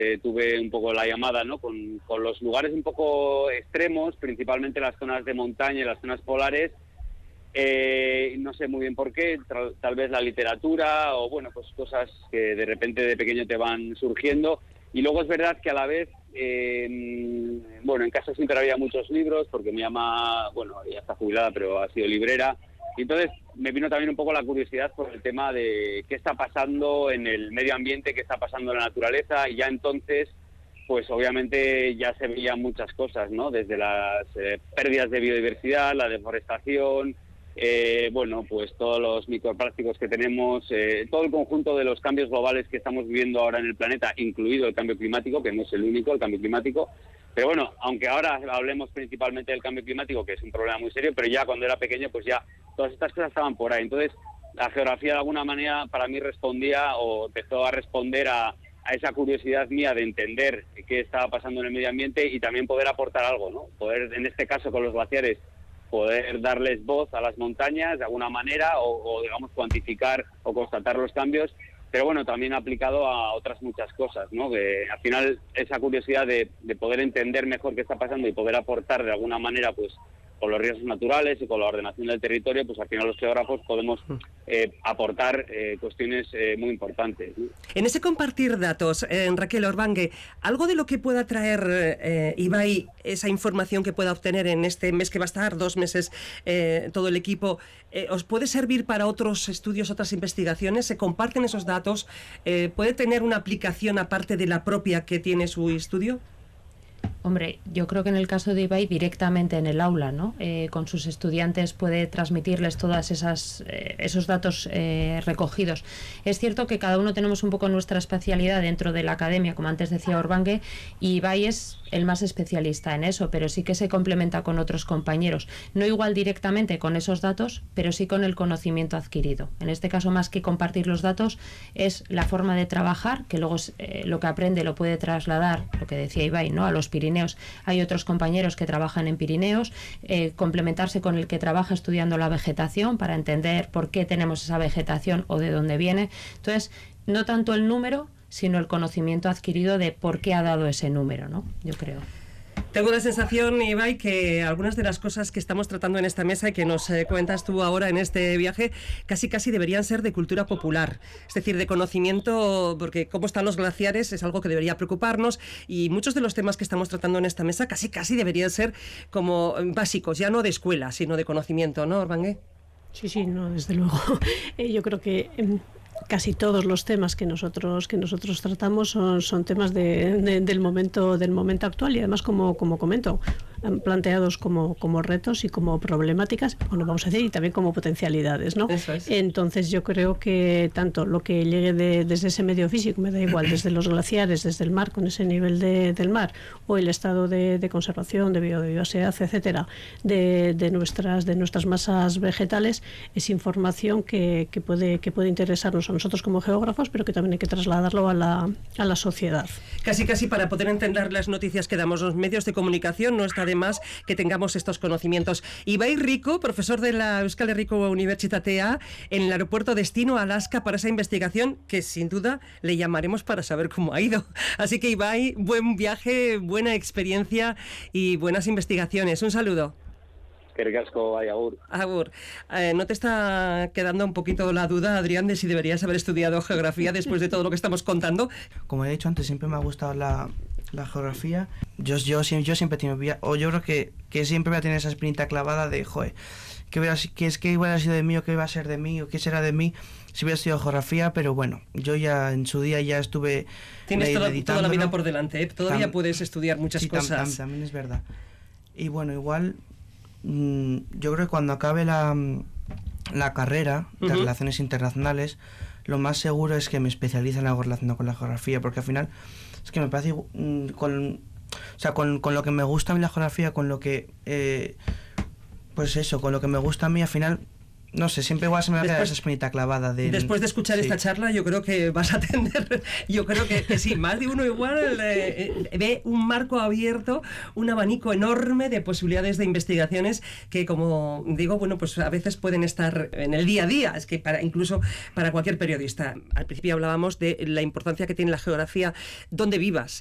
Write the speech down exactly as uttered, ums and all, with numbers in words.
eh, tuve un poco la llamada, ¿no? Con, con los lugares un poco extremos, principalmente las zonas de montaña y las zonas polares. Eh, no sé muy bien por qué, tal, tal vez la literatura o bueno, pues cosas que de repente de pequeño te van surgiendo. Y luego es verdad que a la vez, eh, bueno, en casa siempre había muchos libros porque mi mamá, bueno, ya está jubilada pero ha sido librera. Y entonces me vino también un poco la curiosidad por el tema de qué está pasando en el medio ambiente, qué está pasando en la naturaleza. Y ya entonces, pues obviamente ya se veían muchas cosas, ¿no? Desde las eh, pérdidas de biodiversidad, la deforestación, Eh, bueno, pues todos los microplásticos que tenemos, eh, todo el conjunto de los cambios globales que estamos viviendo ahora en el planeta, incluido el cambio climático, que no es el único, el cambio climático. Pero bueno, aunque ahora hablemos principalmente del cambio climático, que es un problema muy serio, pero ya cuando era pequeño, pues ya todas estas cosas estaban por ahí. Entonces, la geografía de alguna manera para mí respondía o empezó a responder a, a esa curiosidad mía de entender qué estaba pasando en el medio ambiente y también poder aportar algo, ¿no? Poder, en este caso con los glaciares, poder darles voz a las montañas de alguna manera o, o digamos cuantificar o constatar los cambios, pero bueno, también aplicado a otras muchas cosas, ¿no? Que al final esa curiosidad de, de poder entender mejor qué está pasando y poder aportar de alguna manera pues con los riesgos naturales y con la ordenación del territorio, pues al final los geógrafos podemos eh, aportar eh, cuestiones eh, muy importantes, ¿no? En ese compartir datos, eh, Raquel Orbangue, ¿algo de lo que pueda traer eh, Ibai, esa información que pueda obtener en este mes que va a estar, dos meses, eh, todo el equipo, eh, os puede servir para otros estudios, otras investigaciones? ¿Se comparten esos datos? Eh, ¿Puede tener una aplicación aparte de la propia que tiene su estudio? Hombre, yo creo que en el caso de Ibai directamente en el aula, ¿no? Eh, con sus estudiantes puede transmitirles todas esas eh, esos datos eh, recogidos. Es cierto que cada uno tenemos un poco nuestra especialidad dentro de la academia, como antes decía Orbangue, y Ibai es el más especialista en eso, pero sí que se complementa con otros compañeros. No igual directamente con esos datos, pero sí con el conocimiento adquirido. En este caso, más que compartir los datos, es la forma de trabajar, que luego eh, lo que aprende lo puede trasladar, lo que decía Ibai, ¿no? A los Pirineos. Hay otros compañeros que trabajan en Pirineos, eh, complementarse con el que trabaja estudiando la vegetación para entender por qué tenemos esa vegetación o de dónde viene. Entonces, no tanto el número, sino el conocimiento adquirido de por qué ha dado ese número, ¿no? Yo creo. Tengo la sensación, Ibai, que algunas de las cosas que estamos tratando en esta mesa y que nos eh, cuentas tú ahora en este viaje, casi casi deberían ser de cultura popular, es decir, de conocimiento, porque cómo están los glaciares es algo que debería preocuparnos y muchos de los temas que estamos tratando en esta mesa casi casi deberían ser como básicos, ya no de escuela, sino de conocimiento, ¿no, Orbangue? Sí, sí, no, desde luego. Eh, yo creo que Eh, casi todos los temas que nosotros que nosotros tratamos son, son temas de, de, del momento del momento actual y además como como comento planteados como como retos y como problemáticas, bueno, vamos a decir, y también como potencialidades, ¿no? Eso es. Entonces yo creo que tanto lo que llegue de, desde ese medio físico, me da igual, desde los glaciares, desde el mar con ese nivel de, del mar, o el estado de, de conservación, de biodiversidad, etcétera, de, de nuestras de nuestras masas vegetales, es información que, que puede que puede interesarnos a nosotros como geógrafos, pero que también hay que trasladarlo a la, a la sociedad. Casi casi para poder entender las noticias que damos los medios de comunicación, no está de más que tengamos estos conocimientos. Ibai Rico, profesor de la Euskal Herriko Unibertsitatea, en el aeropuerto destino Alaska para esa investigación que sin duda le llamaremos para saber cómo ha ido. Así que Ibai, buen viaje, buena experiencia y buenas investigaciones. Un saludo. Que ricasco, ay, agur. Agur. Eh, ¿No te está quedando un poquito la duda, Adrián, de si deberías haber estudiado geografía después de todo lo que estamos contando? Como he dicho antes, siempre me ha gustado la, la geografía. Yo, yo, yo siempre tengo, o yo creo que, que siempre voy a tener esa espinita clavada de, joder, ¿qué, hubiera, qué es que hubiera sido de mí o qué iba a ser de mí o qué será de mí si hubiera estudiado geografía? Pero bueno, yo ya en su día ya estuve. Tienes toda, toda la vida por delante, ¿eh? Todavía Tam, puedes estudiar muchas sí, cosas. Tam, tam, también es verdad. Y bueno, igual. Yo creo que cuando acabe la, la carrera de uh-huh. Relaciones Internacionales, lo más seguro es que me especialice en algo relacionado con la geografía, porque al final es que me parece con, o sea, con, con lo que me gusta a mí la geografía, con lo que eh, pues eso, con lo que me gusta a mí, al final no sé, siempre igual se me va a quedar Después- esa espinita clavada de... Después de escuchar sí. esta charla, yo creo que vas a atender, yo creo que, que sí, más de uno igual eh, eh, ve un marco abierto, un abanico enorme de posibilidades de investigaciones que, como digo, bueno, pues a veces pueden estar en el día a día, es que para, incluso para cualquier periodista. Al principio hablábamos de la importancia que tiene la geografía donde vivas,